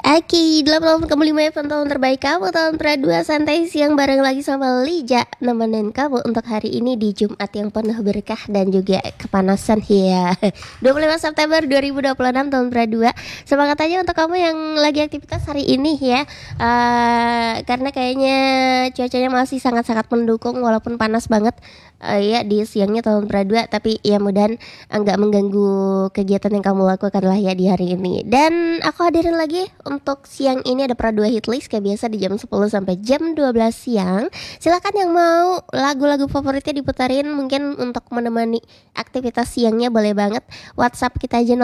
Aki 88,5 FM tahun terbaik kamu, tahun perdua santai siang bareng lagi sama Lija, nemenin kamu untuk hari ini di Jumat yang penuh berkah dan juga kepanasan ya. 25 September 2026 tahun perdua. Semangat aja untuk kamu yang lagi aktivitas hari ini ya. Karena kayaknya cuacanya masih sangat-sangat mendukung walaupun panas banget. Ya di siangnya tahun perdua, tapi ya mudahan nggak mengganggu kegiatan yang kamu lakukan lah ya di hari ini. Dan aku hadirin lagi untuk siang ini ada Pradua Hitlist kayak biasa di jam 10 sampai jam 12 siang. Silakan yang mau lagu-lagu favoritnya diputarin mungkin untuk menemani aktivitas siangnya boleh banget. WhatsApp kita aja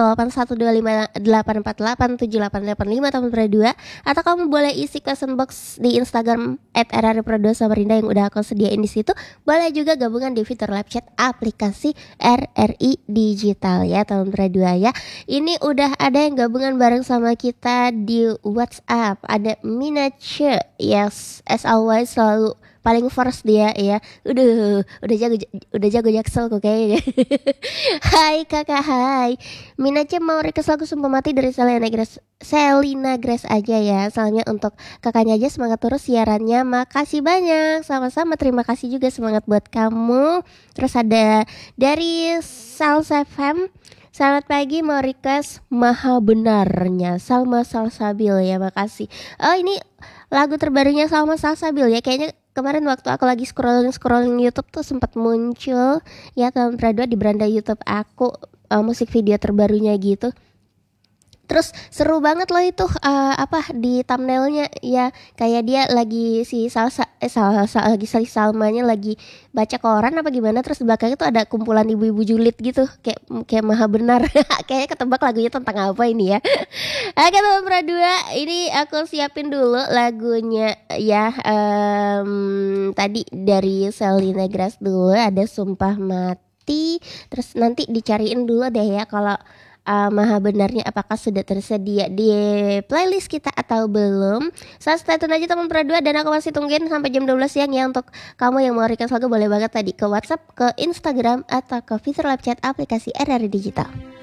081258487885 tahun perdua, atau kamu boleh isi question box di Instagram @rrpradua Samarinda yang udah aku sediain di situ. Boleh juga gabung di fitur live chat aplikasi RRI Digital ya tahun perdua ya. Ini udah ada yang gabungan bareng sama kita di WhatsApp. Ada Minace, yes, as always selalu paling first dia ya. Udah jago jaksel kok kayaknya. Hai kakak, hai. Minace mau request lagu Sumpah Mati dari Selina Grace aja ya. Soalnya untuk kakaknya aja semangat terus siarannya. Makasih banyak. Sama-sama, terima kasih juga, semangat buat kamu. Terus ada dari Salsa FM. Selamat pagi, mau request Maha Benarnya Salma Salsabil ya, makasih. Oh ini lagu terbarunya Salma Salsabil ya. Kayaknya kemarin waktu aku lagi scrolling YouTube tuh sempat muncul ya tahun perdua di beranda YouTube aku, musik video terbarunya gitu. Terus seru banget loh itu di thumbnailnya ya, kayak dia lagi si Salmanya lagi baca koran apa gimana, terus di belakangnya tuh ada kumpulan ibu-ibu julid gitu, kayak Maha Benar. Kayaknya ketebak lagunya tentang apa ini ya. Oke teman perdua, ini aku siapin dulu lagunya ya. Tadi dari Selena Grace dulu ada Sumpah Mati. Terus nanti dicariin dulu deh ya kalau Maha Benarnya apakah sudah tersedia di playlist kita atau belum. So stay tune aja teman perdua, dan aku masih tungguin sampai jam 12 siang ya. Untuk kamu yang mau request lagu boleh banget tadi ke WhatsApp, ke Instagram, atau ke fitur live chat aplikasi RRI Digital.